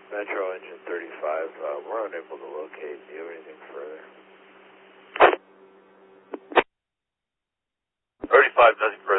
Metro engine 35, we're unable to locate. Do you have anything further? 35, nothing